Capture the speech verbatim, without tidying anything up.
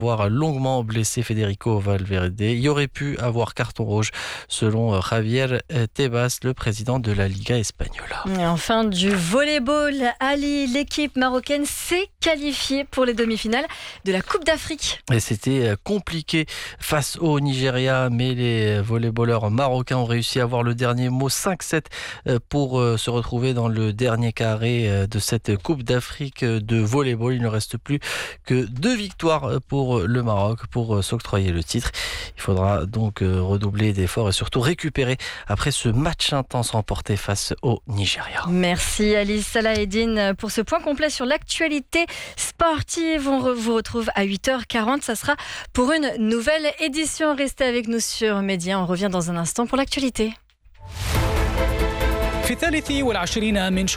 avoir longuement blessé Federico Valverde. Il aurait pu avoir carton rouge selon Javier Tebas, le président de la Liga espagnole. Et enfin du volleyball, Ali, l'équipe marocaine s'est qualifiée pour les demi-finales de la Coupe d'Afrique. Et c'était compliqué face au Nigeria, mais les volleyballeurs marocains ont réussi à avoir le dernier mot, cinq sept, pour se retrouver dans le dernier carré de cette Coupe d'Afrique de volleyball. Il ne reste plus que deux victoires pour le Maroc pour s'octroyer le titre. Il faudra donc redoubler d'efforts et surtout récupérer après ce match intense remporté face au Nigeria. Merci Alice Salaheddine pour ce point complet sur l'actualité sportive. On vous retrouve à huit heures quarante. Ça sera pour une nouvelle édition. Restez avec nous sur Média. On revient dans un instant pour l'actualité.